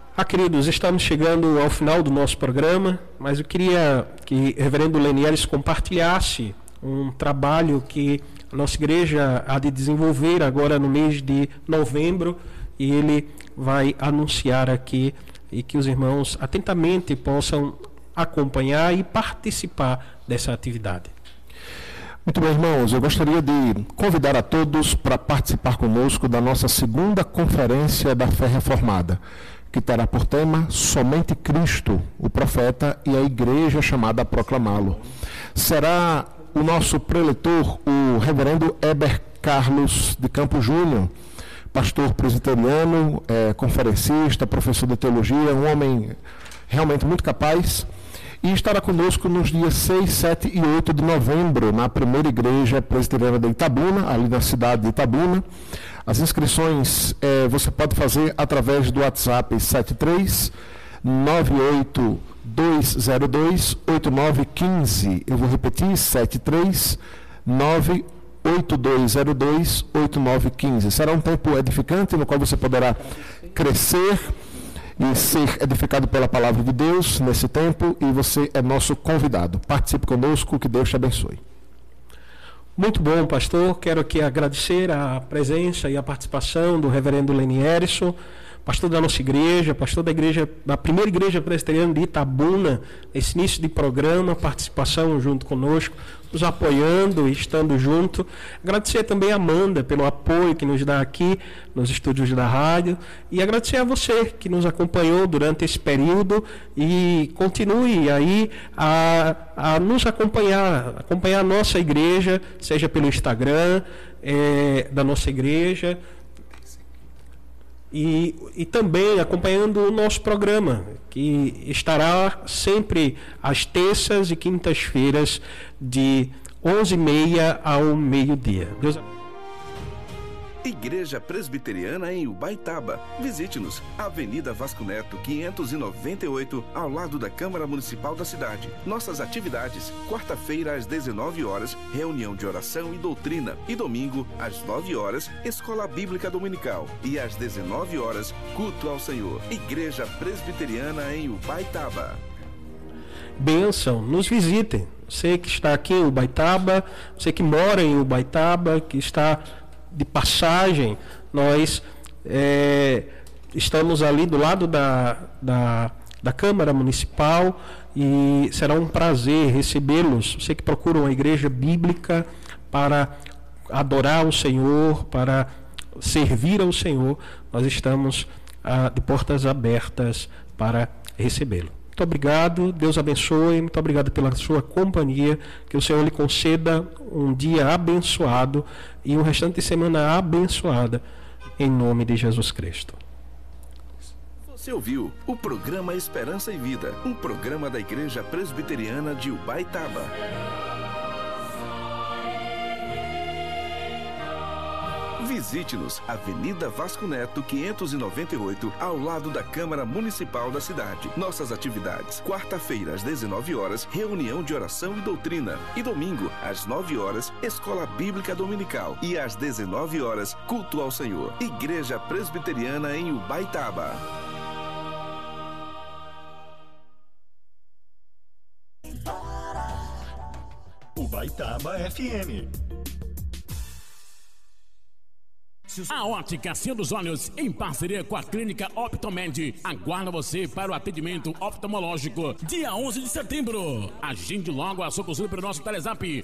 Queridos, estamos chegando ao final do nosso programa, mas eu queria que o reverendo Lenieres compartilhasse um trabalho que a nossa igreja há de desenvolver agora no mês de novembro, e ele vai anunciar aqui, e que os irmãos atentamente possam acompanhar e participar dessa atividade. Muito bem, irmãos, eu gostaria de convidar a todos para participar conosco da nossa segunda conferência da Fé Reformada, que terá por tema Somente Cristo, o Profeta e a Igreja chamada a proclamá-lo. Será o nosso preletor, o reverendo Heber Carlos de Campos Júnior, pastor presbiteriano, conferencista, professor de teologia, um homem realmente muito capaz, e estará conosco nos dias 6, 7 e 8 de novembro, na primeira igreja presbiteriana de Itabuna, ali na cidade de Itabuna. As inscrições você pode fazer através do WhatsApp 73 98 202 8915. Eu vou repetir, 73 98202 8915. Será um tempo edificante no qual você poderá crescer e ser edificado pela palavra de Deus nesse tempo, e você é nosso convidado. Participe conosco, que Deus te abençoe. Muito bom, pastor. Quero aqui agradecer a presença e a participação do reverendo Lenieres, pastor da nossa igreja, pastor da primeira igreja presbiteriana de Itabuna, esse início de programa, participação junto conosco, nos apoiando e estando junto. Agradecer também a Amanda pelo apoio que nos dá aqui nos estúdios da rádio, e agradecer a você que nos acompanhou durante esse período, e continue aí a nos acompanhar a nossa igreja, seja pelo Instagram da nossa igreja, e também acompanhando o nosso programa, que estará sempre às terças e quintas-feiras, de 11h30 ao meio-dia. Deus abençoe. Igreja Presbiteriana em Ubaitaba. Visite-nos, Avenida Vasco Neto, 598, ao lado da Câmara Municipal da cidade. Nossas atividades: quarta-feira às 19 horas, reunião de oração e doutrina, e domingo às 9 horas, Escola Bíblica Dominical, e às 19 horas, culto ao Senhor. Igreja Presbiteriana em Ubaitaba. Bênção, nos visitem. Você que está aqui em Ubaitaba, você que mora em Ubaitaba, que está de passagem, nós estamos ali do lado da Câmara Municipal, e será um prazer recebê-los. Você que procura uma igreja bíblica para adorar o Senhor, para servir ao Senhor, nós estamos de portas abertas para recebê-lo. Muito obrigado, Deus abençoe, muito obrigado pela sua companhia, que o Senhor lhe conceda um dia abençoado e um restante de semana abençoada, em nome de Jesus Cristo. Você ouviu o programa Esperança e Vida, um programa da Igreja Presbiteriana de Ubaitaba. Visite-nos, Avenida Vasco Neto, 598, ao lado da Câmara Municipal da cidade. Nossas atividades: quarta-feira às 19 horas, reunião de oração e doutrina, e domingo às 9 horas, Escola Bíblica Dominical, e às 19 horas, culto ao Senhor. Igreja Presbiteriana em Ubaitaba. Ubaitaba FM. A Ótica Senhor dos Olhos, em parceria com a Clínica Optomed, aguarda você para o atendimento oftalmológico dia 11 de setembro. Agende logo a sua consulta pelo nosso Telezap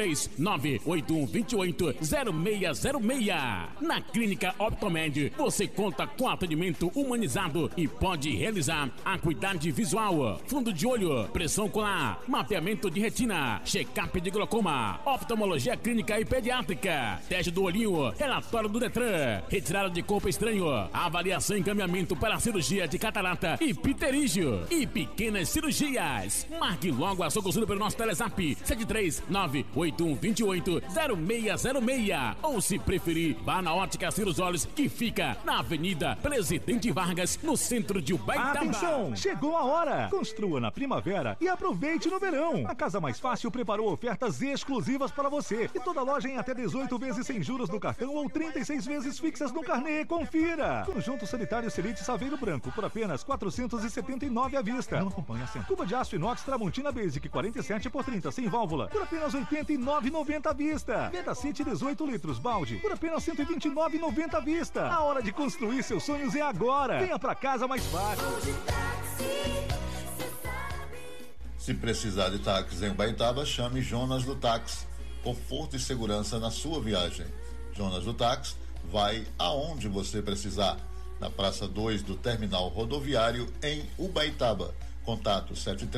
73981280606. Na Clínica Optomed, você conta com atendimento humanizado e pode realizar acuidade visual, fundo de olho, pressão ocular, mapeamento de retina, check-up de glaucoma, oftalmologia clínica e pediátrica, teste do olhinho, relatório do Detran, retirada de corpo estranho, avaliação e encaminhamento para a cirurgia de catarata e pterígio e pequenas cirurgias. Marque logo a sua consulta pelo nosso Telezap 73981280606, ou se preferir, vá na Ótica Senhor dos Olhos, que fica na Avenida Presidente Vargas, no centro de Ubaitaba. Atenção, chegou a hora! Construa na primavera e aproveite no verão. A Casa Mais Fácil preparou ofertas exclusivas para você, e toda loja em até 18 vezes sem juros no cartão ou 36 vezes vezes fixas no carnê. Confira! Conjunto sanitário Selite Saveiro Branco por apenas R$ 479 à vista. Não acompanha assento. Cuba de aço inox Tramontina Basic 47 por 30 sem válvula por apenas R$ 89,90 à vista. Vedacity 18 litros balde por apenas R$ 129,90 à vista. A hora de construir seus sonhos é agora. Venha pra casa mais fácil. Se precisar de táxi em Ubaitaba, chame Jonas do Táxi. Conforto e segurança na sua viagem. Jonas do Táxi vai aonde você precisar. Na Praça 2 do Terminal Rodoviário, em Ubaitaba. Contato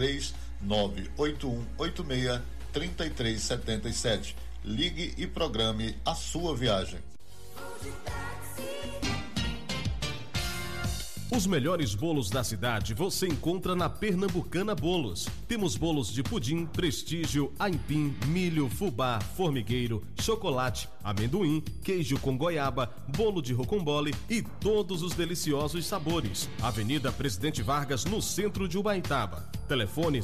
73-98186-3377. Ligue e programe a sua viagem. Os melhores bolos da cidade você encontra na Pernambucana Bolos. Temos bolos de pudim, prestígio, aipim, milho, fubá, formigueiro, chocolate, amendoim, queijo com goiaba, bolo de rocambole e todos os deliciosos sabores. Avenida Presidente Vargas, no centro de Ubaitaba. Telefone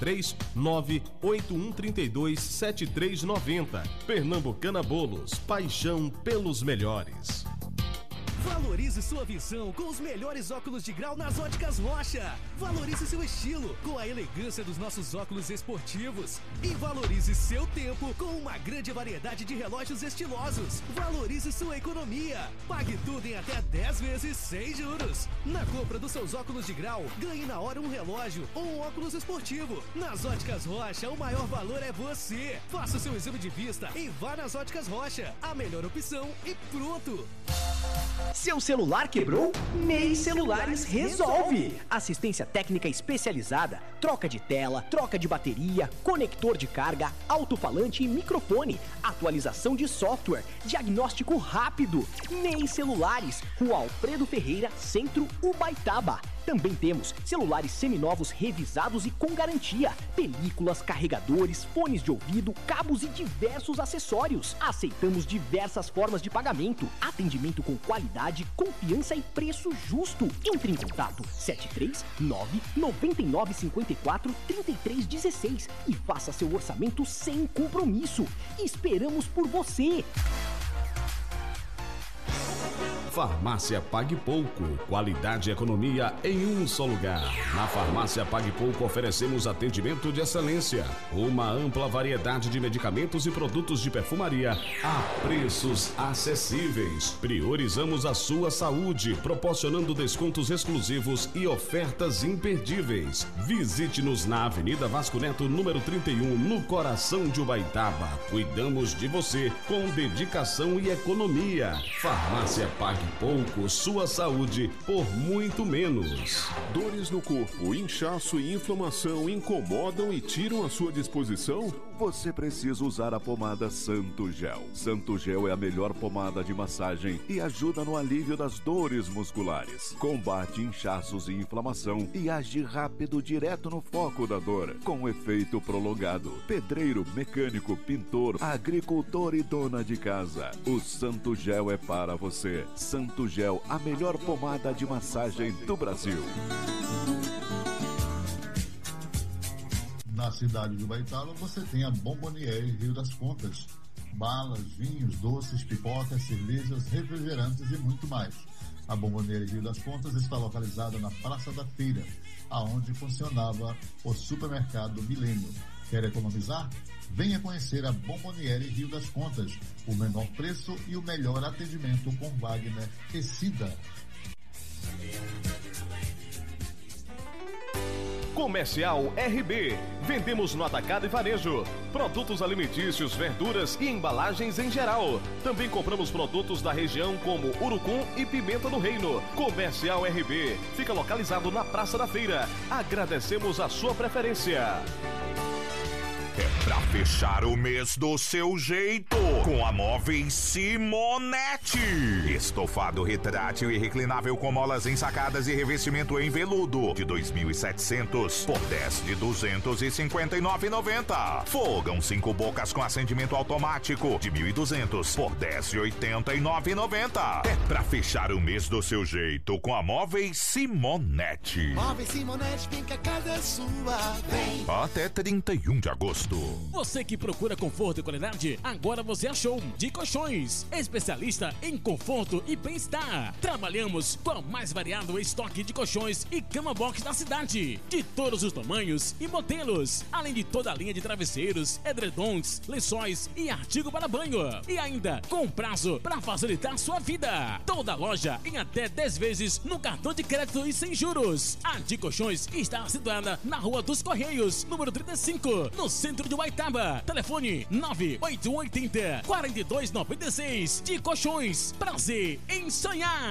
73-98132-7390. Pernambucana Bolos, paixão pelos melhores. Valorize sua visão com os melhores óculos de grau nas Óticas Rocha. Valorize seu estilo com a elegância dos nossos óculos esportivos. E valorize seu tempo com uma grande variedade de relógios estilosos. Valorize sua economia. Pague tudo em até 10 vezes sem juros. Na compra dos seus óculos de grau, ganhe na hora um relógio ou um óculos esportivo. Nas Óticas Rocha, o maior valor é você. Faça o seu exame de vista e vá nas Óticas Rocha. A melhor opção e pronto. Seu celular quebrou? MEI Celulares resolve! Assistência técnica especializada, troca de tela, troca de bateria, conector de carga, alto-falante e microfone, atualização de software, diagnóstico rápido. MEI Celulares, Rua Alfredo Ferreira, Centro, Ubaitaba. Também temos celulares seminovos revisados e com garantia, películas, carregadores, fones de ouvido, cabos e diversos acessórios. Aceitamos diversas formas de pagamento, atendimento com qualidade, confiança e preço justo. Entre em contato 739-9954-3316 e faça seu orçamento sem compromisso. Esperamos por você! Farmácia Pague Pouco. Qualidade e economia em um só lugar. Na Farmácia Pague Pouco oferecemos atendimento de excelência. Uma ampla variedade de medicamentos e produtos de perfumaria a preços acessíveis. Priorizamos a sua saúde, proporcionando descontos exclusivos e ofertas imperdíveis. Visite-nos na Avenida Vasco Neto, número 31, no coração de Ubaitaba. Cuidamos de você com dedicação e economia. Farmácia Pague Pouco, sua saúde por muito menos. Dores no corpo, inchaço e inflamação incomodam e tiram a sua disposição? Você precisa usar a pomada Santo Gel. Santo Gel é a melhor pomada de massagem e ajuda no alívio das dores musculares. Combate inchaços e inflamação e age rápido direto no foco da dor, com efeito prolongado. Pedreiro, mecânico, pintor, agricultor e dona de casa. O Santo Gel é para você. Santo Gel, a melhor pomada de massagem do Brasil. Na cidade de Ubaitaba você tem a Bomboniere Rio das Contas. Balas, vinhos, doces, pipocas, cervejas, refrigerantes e muito mais. A Bomboniere Rio das Contas está localizada na Praça da Feira, aonde funcionava o supermercado Milênio. Quer economizar? Venha conhecer a Bomboniere Rio das Contas, o menor preço e o melhor atendimento com Wagner e Cida. Comercial RB. Vendemos no atacado e varejo. Produtos alimentícios, verduras e embalagens em geral. Também compramos produtos da região como urucum e pimenta do reino. Comercial RB. Fica localizado na Praça da Feira. Agradecemos a sua preferência. É pra fechar o mês do seu jeito, com a Móveis Simonetti. Estofado retrátil e reclinável com molas ensacadas e revestimento em veludo de 2.700 por 10 de 259,90. Fogão 5 bocas com acendimento automático de 1.200 por 10 de 89,90. É pra fechar o mês do seu jeito com a Móveis Simonetti. Móveis Simonetti, vem que a casa é sua. Vem. Até 31 de agosto. gosto. Você que procura conforto e qualidade, agora você achou. De Colchões, especialista em conforto e bem-estar. Trabalhamos com o mais variado estoque de colchões e cama box da cidade, de todos os tamanhos e modelos, além de toda a linha de travesseiros, edredons, lençóis e artigo para banho. E ainda com prazo para facilitar sua vida. Toda loja em até 10 vezes no cartão de crédito e sem juros. A De Colchões está situada na Rua dos Correios, número 35, no centro de Baitaba. Telefone 98180 4296. De Colchões, prazer em sonhar.